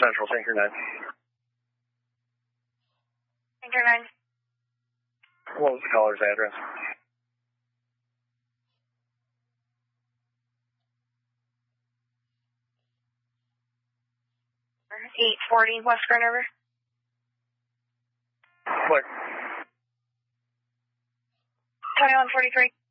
Central, Tinker 9. Tinker 9. What was the caller's address? 840 West Grand River. What? 2143.